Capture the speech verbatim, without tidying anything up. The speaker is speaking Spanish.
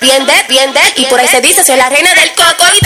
bien de, bien de. Y por ahí se dice, soy la reina del coco y